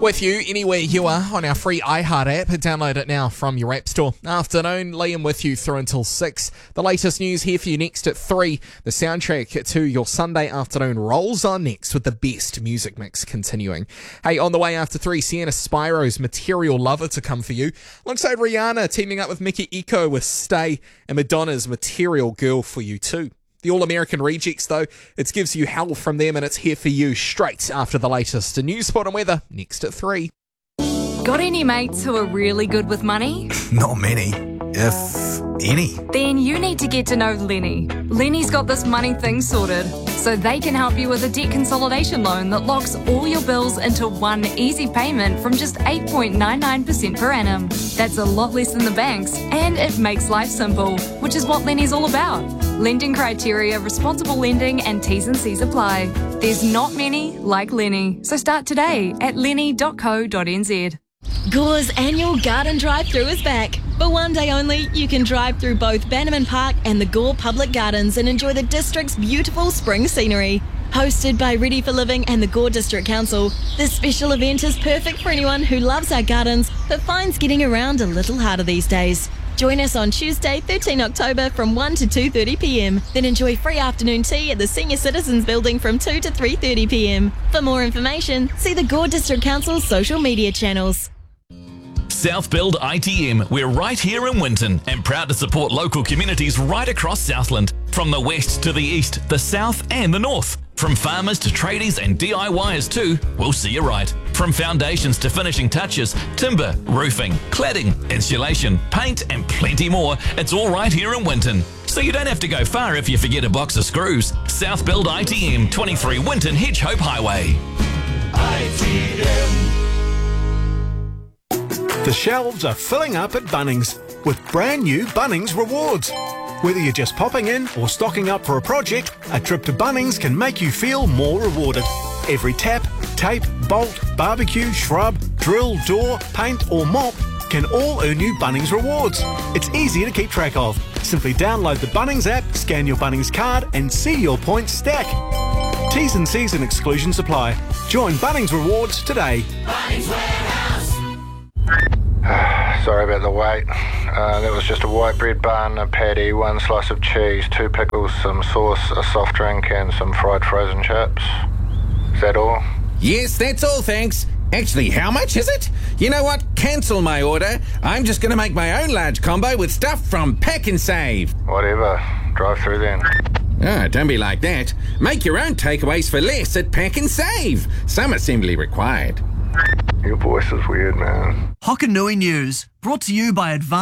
With you anywhere you are on our free iHeart app. Download it now from your app store. Afternoon, Liam with you through until 6. The latest news here for you next at 3. The soundtrack to your Sunday afternoon rolls on next with the best music mix continuing. Hey, on the way after 3, Sienna Spiro's Material Lover to come for you. Alongside Rihanna teaming up with Mickey Eco with Stay, and Madonna's Material Girl for you too. The All-American Rejects, though, it gives you hell from them, and it's here for you straight after the latest news, spot and weather, next at 3. Got any mates who are really good with money? Not many, if any. Then you need to get to know Lenny. Lenny's got this money thing sorted, so they can help you with a debt consolidation loan that locks all your bills into one easy payment from just 8.99% per annum. That's a lot less than the banks, and it makes life simple, which is what Lenny's all about. Lending criteria, responsible lending, and T's and C's apply. There's not many like Lenny, so start today at lenny.co.nz. Gore's annual garden drive-through is back. For one day only, you can drive through both Bannerman Park and the Gore Public Gardens and enjoy the district's beautiful spring scenery. Hosted by Ready for Living and the Gore District Council, this special event is perfect for anyone who loves our gardens but finds getting around a little harder these days. Join us on Tuesday, 13 October from 1 to 2:30pm. Then enjoy free afternoon tea at the Senior Citizens Building from 2 to 3:30pm. For more information, see the Gore District Council's social media channels. South Build ITM, we're right here in Winton and proud to support local communities right across Southland. From the west to the east, the south and the north. From farmers to tradies and DIYers too, we'll see you right. From foundations to finishing touches, timber, roofing, cladding, insulation, paint and plenty more, it's all right here in Winton. So you don't have to go far if you forget a box of screws. South Build ITM, 23 Winton Hedge Hope Highway. ITM. The shelves are filling up at Bunnings with brand new Bunnings Rewards. Whether you're just popping in or stocking up for a project, a trip to Bunnings can make you feel more rewarded. Every tap, tape, bolt, barbecue, shrub, drill, door, paint or mop can all earn you Bunnings Rewards. It's easy to keep track of. Simply download the Bunnings app, scan your Bunnings card and see your points stack. T's and C's and exclusions apply. Join Bunnings Rewards today. Bunnings Warehouse. Sorry about the wait. That was just a white bread bun, a patty, 1 slice of cheese, 2 pickles, some sauce, a soft drink and some fried frozen chips. Is that all? Yes, that's all, thanks. Actually, how much is it? You know what? Cancel my order. I'm just going to make my own large combo with stuff from Pack and Save. Whatever. Drive through then. Ah, don't be like that. Make your own takeaways for less at Pack and Save. Some assembly required. Your voice is weird, man. Hokanui News, brought to you by Advanced